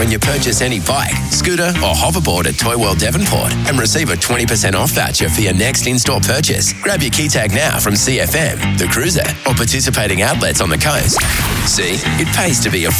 when you purchase any bike, scooter or hoverboard at Toy World Devonport and receive a 20% off voucher for your next in-store purchase. Grab your key tag now from CFM, The Cruiser or participating outlets on the coast. See, it pays to be a